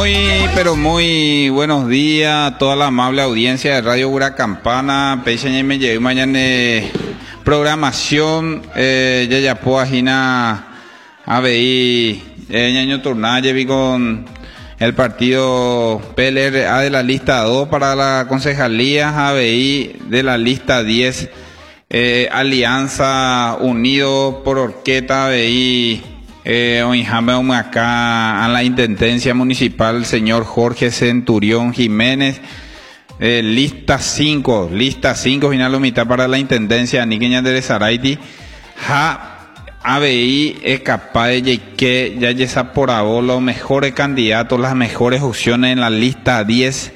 Pero muy buenos días a toda la amable audiencia de Radio Huracampana. Peixe me llevé mañana programación ya Agina ABI ñaño Turná llevé con el partido PLRA de la lista 2 para la concejalía, ABI de la lista 10, Alianza Unido por Orqueta ABI. Acá a la Intendencia Municipal, señor Jorge Centurión Jiménez, lista 5, final la mitad para la Intendencia, Niqueña de Saraiti, ABI es capaz de que ya está por ahora los mejores candidatos, las mejores opciones en la lista 10,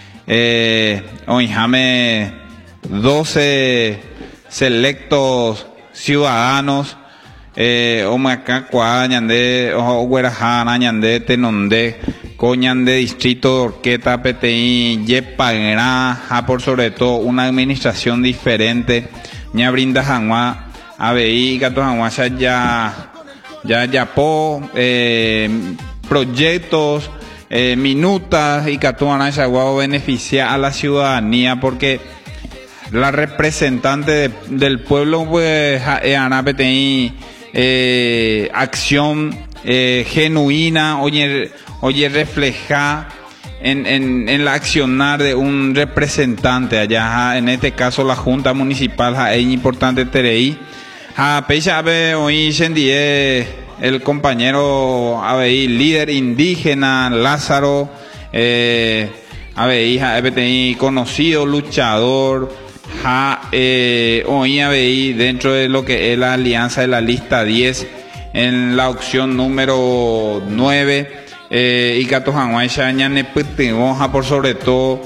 12 selectos ciudadanos, acá ñande Oguerajana ñande Tenonde Coñande distrito de Orqueta PTI Yepagra por sobre todo una administración diferente ña brinda Janua ABI Gato Janua ya proyectos minutas y Catuana Yaguao beneficia a la ciudadanía porque la representante del pueblo pues PTI acción genuina, oye refleja en la accionar de un representante allá, en este caso la Junta Municipal, es importante Terei. Peixa hoy el compañero ABI, líder indígena, Lázaro, ABI, conocido luchador, hoy ABI dentro de lo que es la alianza de la lista 10 en la opción número 9 y Cato Janguaisha ñanepitimoja por sobre todo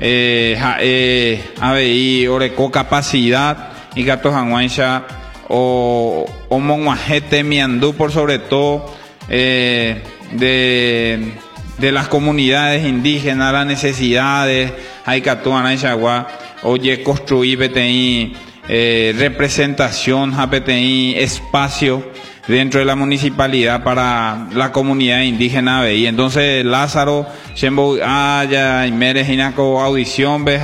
ABI oreco capacidad y Cato Janguaisha o monguajete miandú por sobre todo de las comunidades indígenas, las necesidades hay Cato Anaishagua. Oye, construir PTI, representación a PTI, espacio dentro de la municipalidad para la comunidad indígena ABI. Entonces, Lázaro, Shembo, ya, Imeres, Inaco, audición,